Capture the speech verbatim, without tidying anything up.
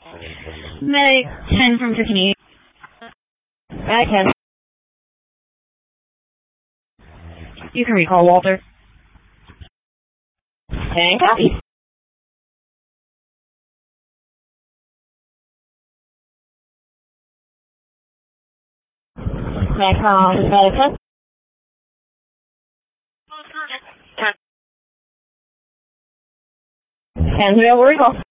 Medic ten from Tiffany. Medic ten. You can recall Walter. And copy. Medic on medic ten. ten zero recall.